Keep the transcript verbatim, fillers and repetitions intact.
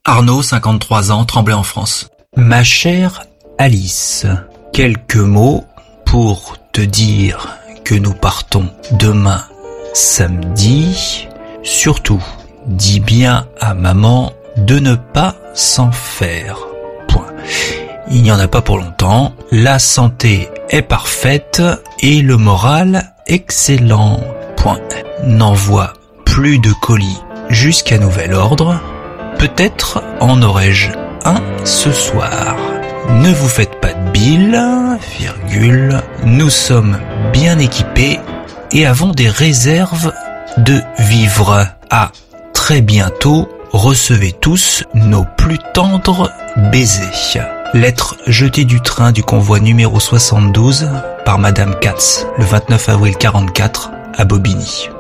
Arnaud, cinquante-trois ans, Tremblay en France. Ma chère Alice, quelques mots pour te dire que nous partons demain samedi. Surtout, dis bien à maman de ne pas s'en faire. Point. Il n'y en a pas pour longtemps. La santé est parfaite et le moral excellent. Point. N'envoie plus de colis jusqu'à nouvel ordre. Peut-être en aurais-je un ce soir. Ne vous faites pas de bile, virgule. Nous sommes bien équipés et avons des réserves de vivres. À très bientôt. Recevez tous nos plus tendres baisers. Lettre jetée du train du convoi numéro soixante-douze par Madame Katz, le vingt-neuf avril quarante-quatre à Bobigny.